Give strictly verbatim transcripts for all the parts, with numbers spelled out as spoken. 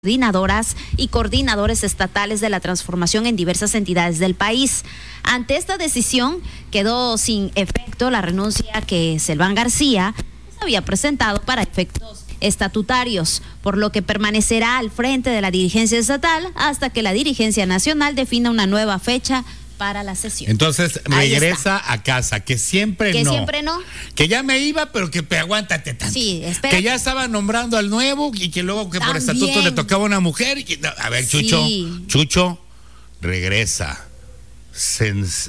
coordinadoras y coordinadores estatales de la transformación en diversas entidades del país. Ante esta decisión quedó sin efecto la renuncia que Selván García había presentado para efectos estatutarios, por lo que permanecerá al frente de la dirigencia estatal hasta que la dirigencia nacional defina una nueva fecha para la sesión. Entonces regresa a casa, que siempre que no. Que siempre no. Que ya me iba, pero que aguántate tanto. Sí, espera. Que ya estaba nombrando al nuevo y que luego que por estatuto le tocaba a una mujer. Y que, a ver, Chucho, sí. Chucho, regresa. Sens,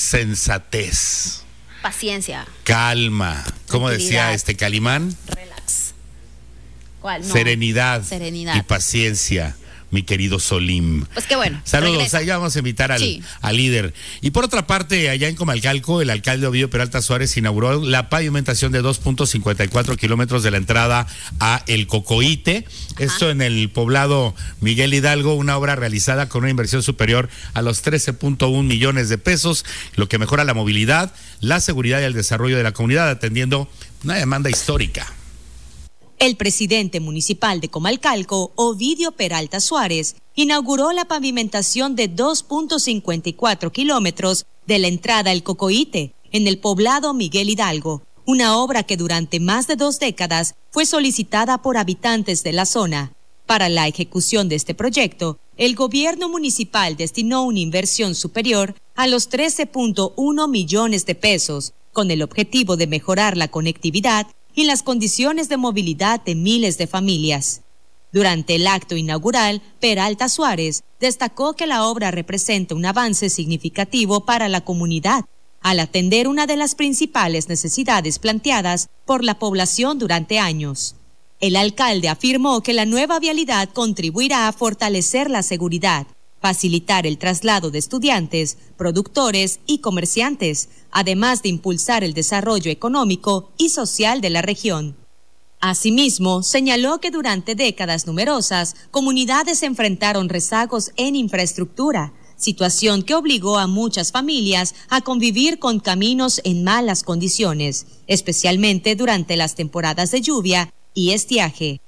sensatez. Paciencia. Calma. ¿Cómo decía este Calimán? Relax. ¿Cuál? No. Serenidad. Serenidad. Y paciencia. Mi querido Solim. Pues qué bueno. Saludos, allá vamos a invitar al, sí. al líder. Y por otra parte, allá en Comalcalco, el alcalde Ovidio Peralta Suárez inauguró la pavimentación de dos punto cincuenta y cuatro kilómetros de la entrada a El Cocoite. Ajá. Esto en el poblado Miguel Hidalgo, una obra realizada con una inversión superior a los trece punto uno millones de pesos, lo que mejora la movilidad, la seguridad y el desarrollo de la comunidad, atendiendo una demanda histórica. El presidente municipal de Comalcalco, Ovidio Peralta Suárez, inauguró la pavimentación de dos punto cincuenta y cuatro kilómetros de la entrada El Cocoite, en el poblado Miguel Hidalgo, una obra que durante más de dos décadas fue solicitada por habitantes de la zona. Para la ejecución de este proyecto, el gobierno municipal destinó una inversión superior a los trece punto uno millones de pesos, con el objetivo de mejorar la conectividad y las condiciones de movilidad de miles de familias. Durante el acto inaugural, Peralta Suárez destacó que la obra representa un avance significativo para la comunidad, al atender una de las principales necesidades planteadas por la población durante años. El alcalde afirmó que la nueva vialidad contribuirá a fortalecer la seguridad, facilitar el traslado de estudiantes, productores y comerciantes, además de impulsar el desarrollo económico y social de la región. Asimismo, señaló que durante décadas numerosas, comunidades enfrentaron rezagos en infraestructura, situación que obligó a muchas familias a convivir con caminos en malas condiciones, especialmente durante las temporadas de lluvia y estiaje.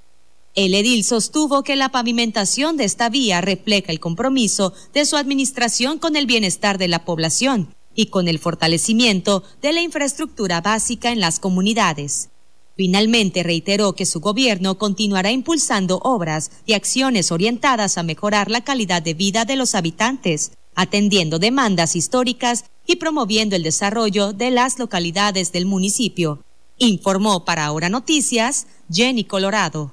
El edil sostuvo que la pavimentación de esta vía refleja el compromiso de su administración con el bienestar de la población y con el fortalecimiento de la infraestructura básica en las comunidades. Finalmente reiteró que su gobierno continuará impulsando obras y acciones orientadas a mejorar la calidad de vida de los habitantes, atendiendo demandas históricas y promoviendo el desarrollo de las localidades del municipio. Informó para Ahora Noticias, Jenny Colorado.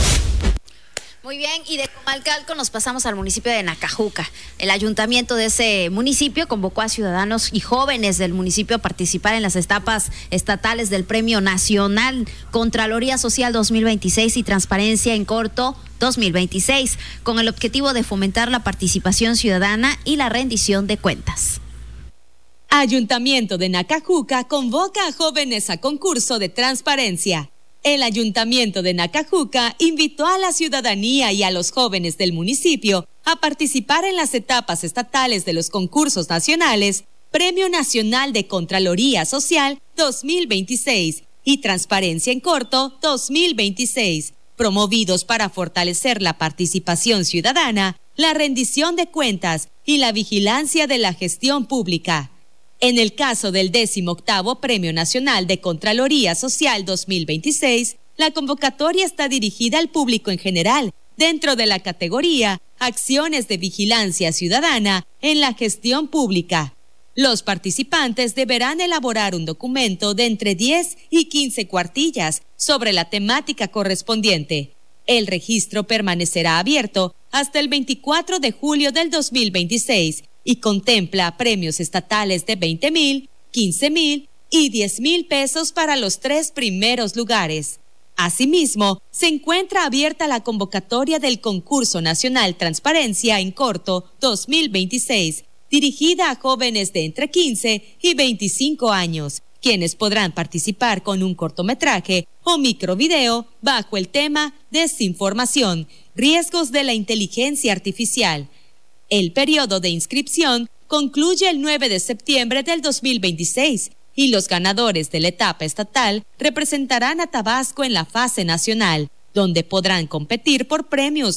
Muy bien, y de Comalcalco nos pasamos al municipio de Nacajuca. El ayuntamiento de ese municipio convocó a ciudadanos y jóvenes del municipio a participar en las etapas estatales del Premio Nacional Contraloría Social dos mil veintiséis y Transparencia en Corto dos mil veintiséis, con el objetivo de fomentar la participación ciudadana y la rendición de cuentas. Ayuntamiento de Nacajuca convoca a jóvenes a concurso de transparencia. El Ayuntamiento de Nacajuca invitó a la ciudadanía y a los jóvenes del municipio a participar en las etapas estatales de los concursos nacionales Premio Nacional de Contraloría Social dos mil veintiséis y Transparencia en Corto dos mil veintiséis, promovidos para fortalecer la participación ciudadana, la rendición de cuentas y la vigilancia de la gestión pública. En el caso del décimo octavo Premio Nacional de Contraloría Social dos mil veintiséis, la convocatoria está dirigida al público en general, dentro de la categoría Acciones de Vigilancia Ciudadana en la Gestión Pública. Los participantes deberán elaborar un documento de entre diez y quince cuartillas sobre la temática correspondiente. El registro permanecerá abierto hasta el veinticuatro de julio del dos mil veintiséis, y contempla premios estatales de veinte mil, quince mil y diez mil pesos para los tres primeros lugares. Asimismo, se encuentra abierta la convocatoria del Concurso Nacional Transparencia en Corto dos mil veintiséis, dirigida a jóvenes de entre quince y veinticinco años, quienes podrán participar con un cortometraje o microvideo bajo el tema Desinformación, riesgos de la inteligencia artificial. El periodo de inscripción concluye el nueve de septiembre del dos mil veintiséis y los ganadores de la etapa estatal representarán a Tabasco en la fase nacional, donde podrán competir por premios